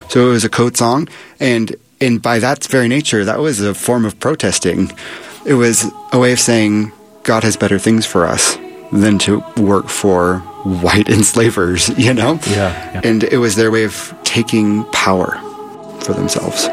So it was a code song, and by that very nature, that was a form of protesting. It was a way of saying God has better things for us than to work for white enslavers, you know? Yeah. And it was their way of taking power for themselves.